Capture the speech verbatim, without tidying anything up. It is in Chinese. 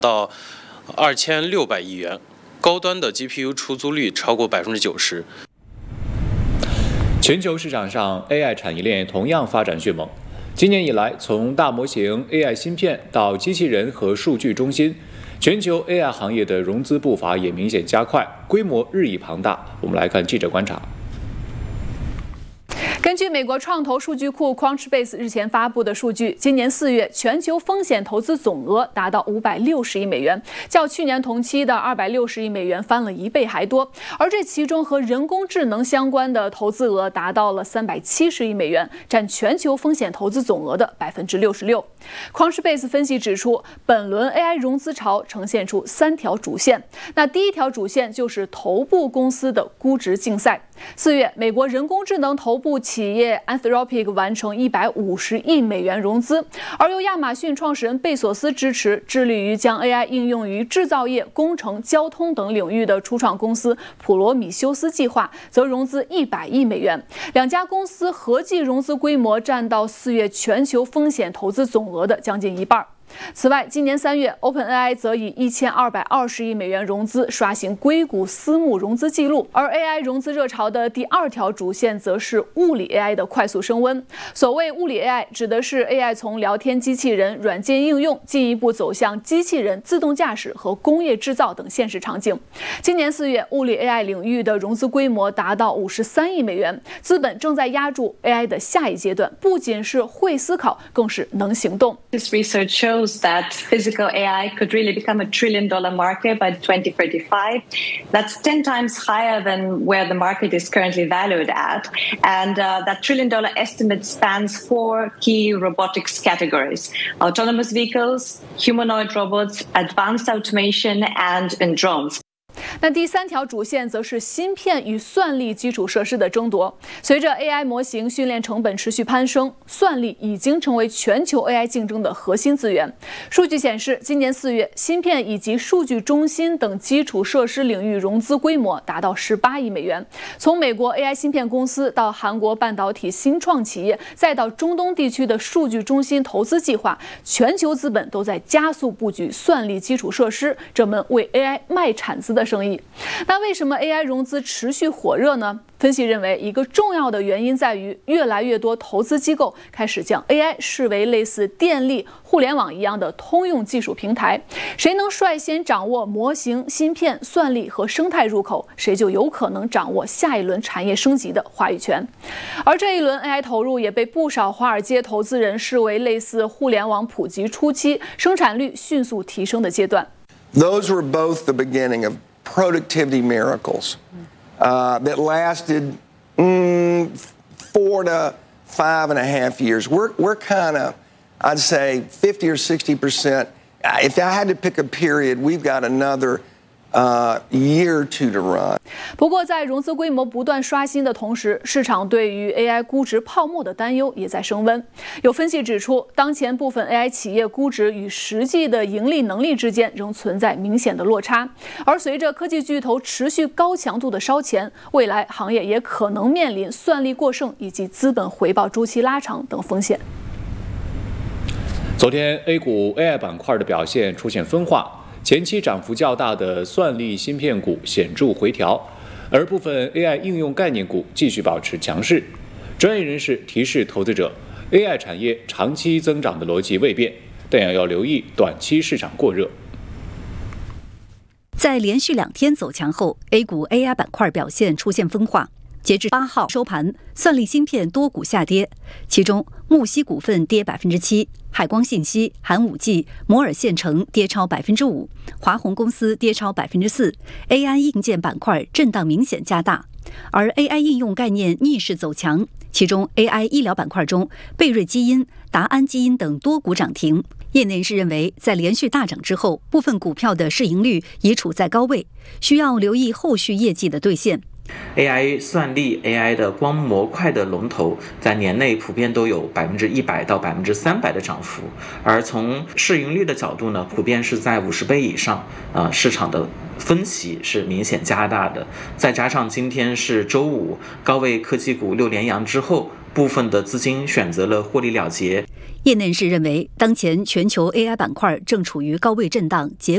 到二千六百亿元，高端的 G P U 出租率超过百分之九十。 全球市场上 A I 产业链同样发展迅猛。今年以来，从大模型 A I 芯片到机器人和数据中心，全球 A I 行业的融资步伐也明显加快，规模日益庞大。我们来看记者观察。 根据美国创投数据库 Crunchbase 日前发布的数据，今年四月全球风险投资总额达到五百六十亿美元，较去年同期的二百六十亿美元翻了一倍还多。而这其中和人工智能相关的投资额达到了三百七十亿美元，占全球风险投资总额的百分之六十六。Crunchbase 分析指出，本轮 A I 融资潮呈现出三条主线。那第一条主线就是头部公司的估值竞赛。四月，美国人工智能头部企业 Anthropic 完成一百五十亿美元融资，而由亚马逊创始人贝索斯支持，致力于将 A I 应用于制造业、工程、交通等领域的初创公司普罗米修斯计划则融资一百亿美元。两家公司合计融资规模占到四月全球风险投资总额的将近一半。此外，今年三月 ，OpenAI 则以一千二百二十亿美元融资刷新硅谷私募融资记录。而 A I 融资热潮的第二条主线则是物理 A I 的快速升温。所谓物理 A I， 指的是 A I 从聊天机器人、软件应用进一步走向机器人、自动驾驶和工业制造等现实场景。今年四月，物理 A I 领域的融资规模达到五十三亿美元，资本正在压住 A I 的下一阶段，不仅是会思考，更是能行动。 This research shows that physical A I could really become a trillion dollar market by twenty thirty-five. That's ten times higher than where the market is currently valued at. And uh, that trillion dollar estimate spans four key robotics categories: autonomous vehicles, humanoid robots, advanced automation, and in drones. 那第三条主线则是芯片与算力基础设施的争夺。随着 A I 模型训练成本持续攀升，算力已经成为全球 A I 竞争的核心资源。数据显示，今年四月，芯片以及数据中心等基础设施领域融资规模达到十八亿美元。从美国 A I 芯片公司到韩国半导体新创企业，再到中东地区的数据中心投资计划，全球资本都在加速布局算力基础设施这门为 A I 卖铲子的生意。那为什么 A I 融资持续火热呢？分析认为，一个重要的原因在于，越来越多投资机构开始将 A I 视为类似电力、互联网一样的通用技术平台。谁能率先掌握模型、芯片、算力和生态入口，谁就有可能掌握下一轮产业升级的话语权。而这一轮 A I 投入也被不少华尔街投资人视为类似互联网普及初期、生产率迅速提升的阶段。 Those were both the beginning of productivity miracles uh, that lasted mm, four to five and a half years. We're, we're kind of, I'd say, fifty or sixty percent. If I had to pick a period, we've got another Uh, year or two to run. 不过，在融资规模不断刷新的同时，市场对于 A I 估值泡沫的担忧也在升温。有分析指出，当前部分 A I 企业估值与实际的盈利能力之间仍存在明显的落差。而随着科技巨头持续高强度的烧钱，未来行业也可能面临算力过剩以及资本回报周期拉长等风险。 昨天 A 股 A I 板块的表现出现分化。前期涨幅较大的算力芯片股显著回调，而部分 A I 应用概念股继续保持强势。专业人士提示投资者 ，A I 产业长期增长的逻辑未变，但也要留意短期市场过热。 在连续两天走强后 ，A 股 A I 板块表现出现分化。截至八号收盘，算力芯片多股下跌，其中木犀股份跌百分之七，海光信息、寒武纪、摩尔线程跌超百分之五，华虹公司跌超百分之四。A I 硬件板块震荡明显加大，而 A I 应用概念逆势走强，其中 A I 医疗板块中，贝瑞基因、达安基因等多股涨停。业内人士认为，在连续大涨之后，部分股票的市盈率已处在高位，需要留意后续业绩的兑现。 A I 算力 A I 的光模块的龙头在年内普遍都有百分之一百到百分之三百的涨幅，而从市盈率的角度呢，普遍是在五十倍以上，啊、呃，市场的分歧是明显加大的。再加上今天是周五，高位科技股六连阳之后，部分的资金选择了获利了结。 业内人士认为，当前全球 A I 板块正处于高位震荡结